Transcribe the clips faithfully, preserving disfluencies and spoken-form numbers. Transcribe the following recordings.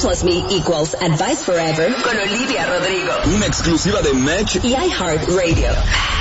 plus me equals advice forever con Olivia Rodrigo. Una exclusiva de Match y iHeartRadio.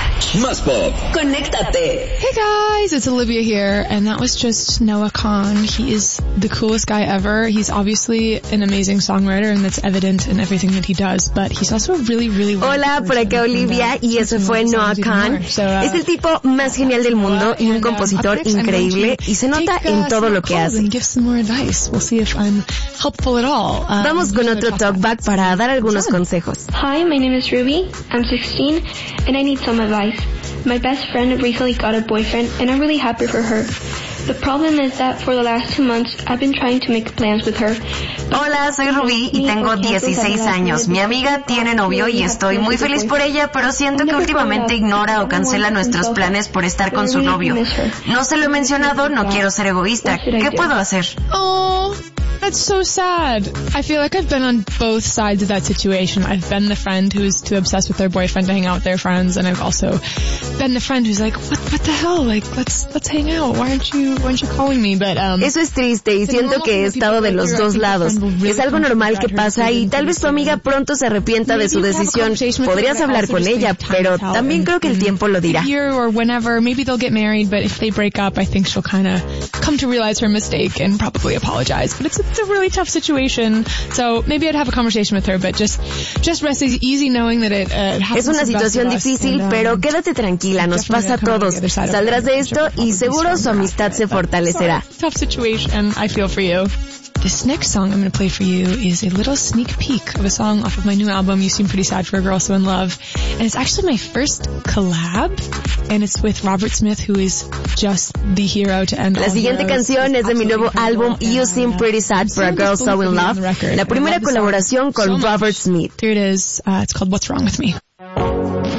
Más Pop. Conéctate. Hey guys, it's Olivia here, and that was just Noah Kahan. He is the coolest guy ever. He's obviously an amazing songwriter, and that's evident in everything that he does, but he's also a really, really... Hola, por acá Olivia, y ese fue Noah Kahan. So, uh, es el tipo más genial del mundo y un compositor uh, increíble, y se nota take, uh, en todo lo que hace. Give some more advice. We'll see if I'm helpful at all. Um, Vamos con otro talkback para dar algunos consejos. Hi, my name is Ruby. I'm sixteen, and I need some advice. My best friend recently got a boyfriend, and I'm really happy for her. The problem is that for the last two months, I've been trying to make plans with her. Hola, soy Rubí y tengo dieciséis años. Mi amiga tiene novio y estoy muy feliz por ella, pero siento que últimamente ignora o cancela nuestros planes por estar con su novio. No se lo he mencionado, no quiero ser egoísta. ¿Qué puedo hacer? Oh, that's so sad. I feel like I've been on both sides of that situation. I've been the friend who's too obsessed with their boyfriend to hang out with their friends, and I've also been the friend who's like, what, what the hell? Like, let's, let's hang out. Why aren't you, why aren't you calling me? But, um, Eso es triste y siento que he estado de los dos lados. Es algo normal que pasa y tal vez tu amiga pronto se arrepienta de su decisión. Podrías hablar con ella, pero también creo que el tiempo lo dirá. Here or whenever, maybe they'll get married, but if they break up, I think she'll kind of come to realize her mistake and probably apologize. But it's, it's a really tough situation, so maybe I'd have a conversation with her, but just, just rest easy knowing that it, uh, it happens. Es una situación difícil, and, um, pero quédate tranquila, nos pasa a todos. Saldrás de esto y seguro su amistad se fortalecerá. Tough situation, I feel for you. This next song I'm going to play for you is a little sneak peek of a song off of my new album, You Seem Pretty Sad for a Girl So In Love. And it's actually my first collab, and it's with Robert Smith, who is just the hero to end all La siguiente heroes. canción es de mi nuevo álbum, You Seem Pretty Sad for a Girl So In Love, la primera colaboración con Robert Smith. Here it is. Uh, it's called What's Wrong With Me.